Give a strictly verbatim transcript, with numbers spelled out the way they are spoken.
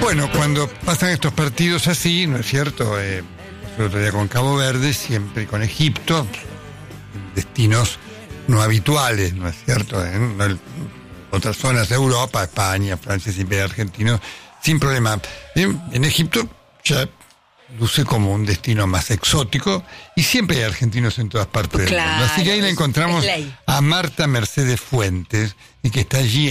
Bueno, cuando pasan estos partidos así, ¿no es cierto? Eh, el otro día con Cabo Verde, siempre con Egipto, destinos no habituales, ¿no es cierto? En otras zonas de Europa, España, Francia, siempre argentinos, sin problema. En, en Egipto ya luce como un destino más exótico y siempre hay argentinos en todas partes Claro, del mundo. Así que ahí la encontramos a Marta Mercedes Fuentes, y que está allí